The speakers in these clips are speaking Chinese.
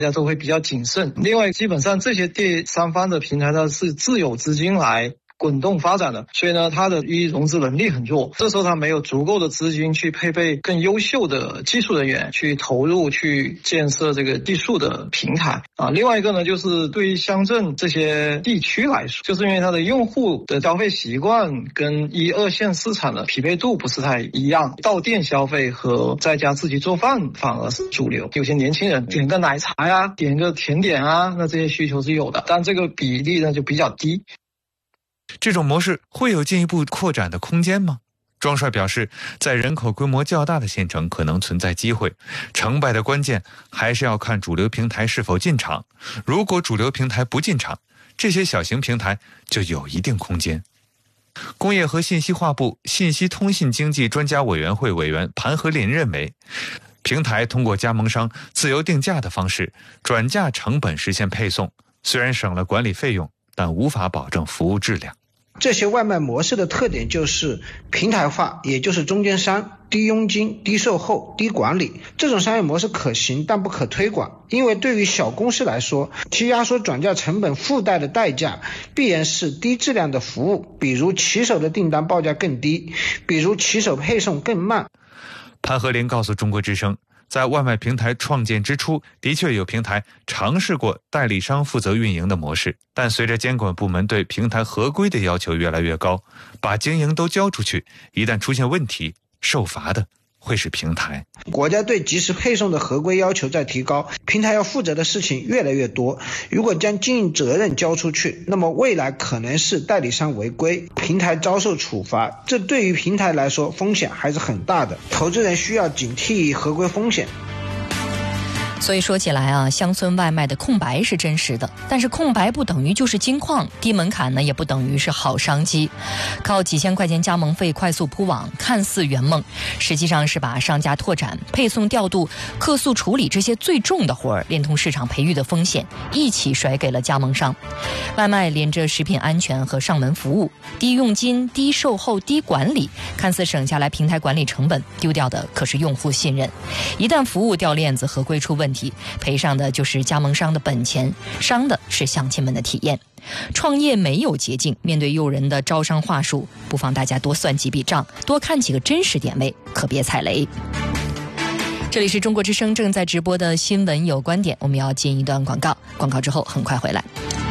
大家都会比较谨慎。另外，基本上这些第三方的平台它是自有资金来滚动发展的，所以呢，它的融资能力很弱，这时候它没有足够的资金去配备更优秀的技术人员去投入去建设这个技术的平台啊。另外一个呢，就是对于乡镇这些地区来说，就是因为它的用户的消费习惯跟1、2线市场的匹配度不是太一样，到店消费和在家自己做饭反而是主流。有些年轻人点个奶茶呀，点个甜点啊，那这些需求是有的，但这个比例呢就比较低。 这种模式会有进一步扩展的空间吗？庄帅表示，在人口规模较大的县城可能存在机会，成败的关键还是要看主流平台是否进场。如果主流平台不进场，这些小型平台就有一定空间。工业和信息化部信息通信经济专家委员会委员盘和林认为，平台通过加盟商自由定价的方式转嫁成本实现配送，虽然省了管理费用，但无法保证服务质量。 这些外卖模式的特点就是平台化，也就是中间商，低佣金、低售后、低管理。这种商业模式可行但不可推广，因为对于小公司来说，其压缩转嫁成本附带的代价必然是低质量的服务，比如骑手的订单报价更低，比如骑手配送更慢。 潘和林告诉中国之声，在外卖平台创建之初，的确有平台尝试过代理商负责运营的模式，但随着监管部门对平台合规的要求越来越高，把经营都交出去，一旦出现问题，受罚的会是平台。 国家对即时配送的合规要求在提高，平台要负责的事情越来越多。如果将经营责任交出去，那么未来可能是代理商违规，平台遭受处罚，这对于平台来说风险还是很大的，投资人需要警惕合规风险。 所以说起来啊，乡村外卖的空白是真实的，但是空白不等于就是金矿，低门槛呢也不等于是好商机。靠几千块钱加盟费快速铺网，看似圆梦，实际上是把商家拓展、配送调度、客诉处理这些最重的活儿，连同市场培育的风险一起甩给了加盟商。外卖连着食品安全和上门服务，低佣金、低售后、低管理，看似省下来平台管理成本，丢掉的可是用户信任。一旦服务掉链子，合规出问题，赔上的就是加盟商的本钱，伤的是乡亲们的体验。创业没有捷径，面对诱人的招商话术，不妨大家多算几笔账，多看几个真实点位，可别踩雷。这里是中国之声正在直播的新闻有观点，我们要进一段广告，广告之后很快回来。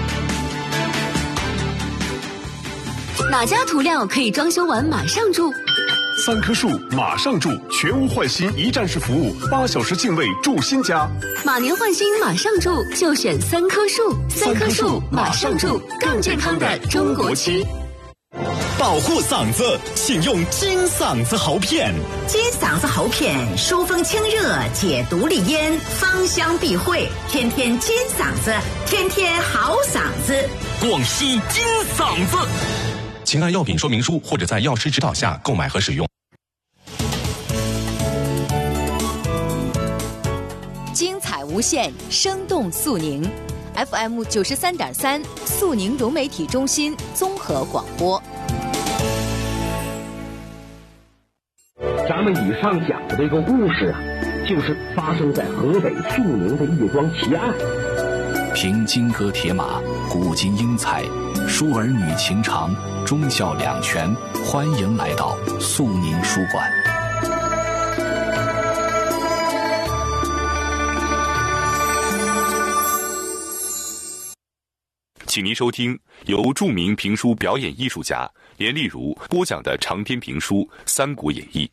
哪家涂料可以装修完马上住 ？3棵树马上住，全屋换新一站式服务，8小时净位住新家。 马年换新马上住，就选3棵树。3棵树马上住，更健康的中国区。 保护嗓子，请用金嗓子喉片。 金嗓子喉片疏风清热，解毒利咽，芳香避秽，天天金嗓子，天天好嗓子。 广西金嗓子。请按药品说明书或者在药师指导下购买和使用。 精彩无限，生动肃宁。FM 93.3，肃宁融媒体中心综合广播。 咱们以上讲的这个故事啊，就是发生在河北肃宁的一桩奇案。 凭金戈铁马，古今英才，书儿女情长，忠孝两全，欢迎来到肃宁书馆。 请您收听由著名评书表演艺术家连丽如播讲的长篇评书《三国演义》。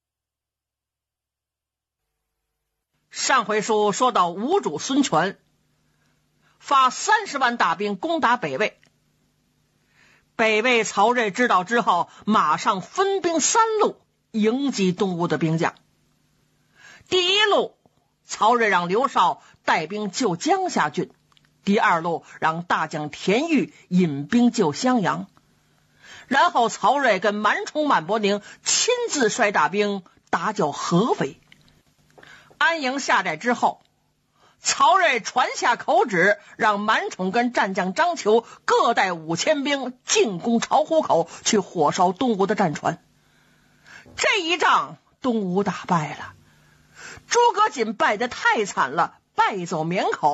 上回书说到吴主孙权发30万大兵攻打北魏，北魏曹睿知道之后，马上分兵3路迎击东吴的兵将。第一路，曹睿让刘绍带兵救江夏郡；第二路，让大将田豫引兵救襄阳。然后曹睿跟满宠、满伯宁亲自率大兵打剿合肥。安营下寨之后，曹睿传下口旨，让满宠跟战将张求各带5000兵进攻巢湖口，去火烧东吴的战船。这一仗东吴打败了，诸葛瑾败得太惨了，败走绵口。